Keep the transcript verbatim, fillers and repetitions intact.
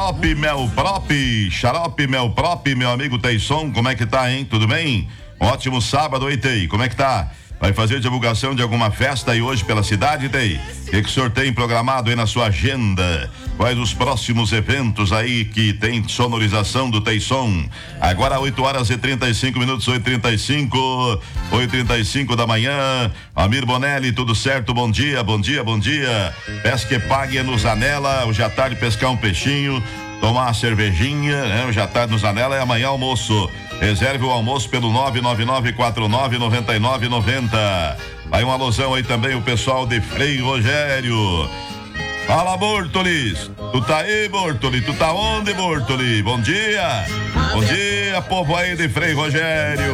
Xarope Mel Prop, Xarope Mel Prop, meu amigo Teisson, como é que tá, hein? Tudo bem? Ótimo sábado, hein, Tei? Como é que tá? Vai fazer divulgação de alguma festa aí hoje pela cidade, Tei? O que, que o senhor tem programado aí na sua agenda? Quais os próximos eventos aí que tem sonorização do Teisson? Agora oito horas e trinta e cinco minutos, oito e trinta e cinco, oito e trinta e cinco da manhã. Amir Bonelli, tudo certo? Bom dia, bom dia, bom dia. Pesca e pague no Zanela, hoje à tarde pescar um peixinho, tomar uma cervejinha, né? Hoje à tarde no Zanela é amanhã almoço. Reserve o almoço pelo nove nove nove quatro nove nove nove nove zero. Vai um alusão aí também o pessoal de Frei Rogério. Fala, Bortolis. Tu tá aí, Bortoli? Tu tá onde, Bortoli? Bom dia. Bom dia, povo aí de Frei Rogério.